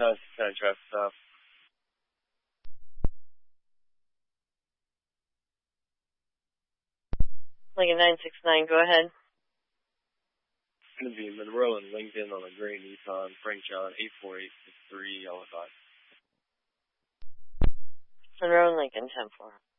969 traffic stop. Lincoln 969, go ahead. It's going to be Monroe and Lincoln on a gray Nissan, Frank John, 84863, yellow dot. Monroe and Lincoln, 10-4.